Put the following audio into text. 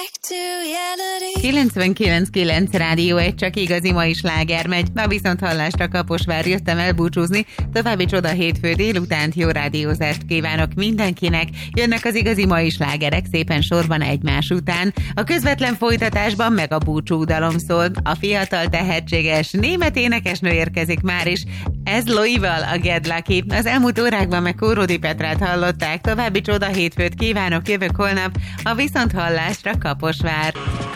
99.9 Rádió 1, csak igazi mai sláger megy. A viszonthallásra Kaposvár jöttem elbúcsúzni. További csoda hétfő délutánt, jó rádiózást kívánok mindenkinek. Jönnek az igazi mai slágerek szépen sorban egymás után. A közvetlen folytatásban meg a búcsúdalom szól. A fiatal tehetséges német énekesnő érkezik már is. Ez Loival, a Get Lucky. Az elmúlt órákban meg Kóródi Petrát hallották. További csoda hétfőt kívánok, jövök holnap a viszonthallásra Kaposvár.